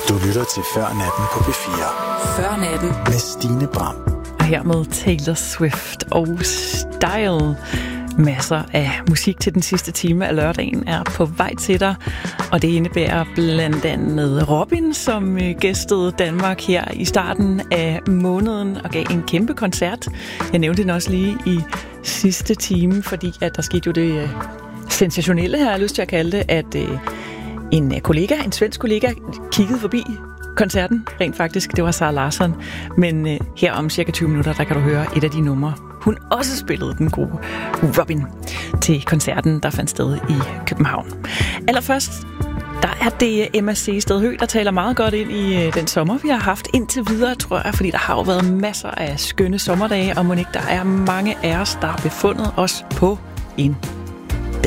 Du lytter til Før Natten på P4. Før Natten med Stine Bram. Og her med Taylor Swift og Style. Masser af musik til den sidste time af lørdagen er på vej til dig. Og det indebærer blandt andet Robin, som gæstede Danmark her i starten af måneden og gav en kæmpe koncert. Jeg nævnte den også lige i sidste time, fordi at der skete jo det sensationelle her, jeg har lyst til at kalde det, at en svensk kollega, kiggede forbi koncerten, rent faktisk. Det var Sara Larsson. Men her om cirka 20 minutter, der kan du høre et af de numre, hun også spillede, den gode Robin, til koncerten, der fandt sted i København. Allerførst, der er det Emma C. Stedhø, der taler meget godt ind i den sommer, vi har haft indtil videre, tror jeg, fordi der har jo været masser af skønne sommerdage, og mon ikke der er mange af os, der har befundet os på en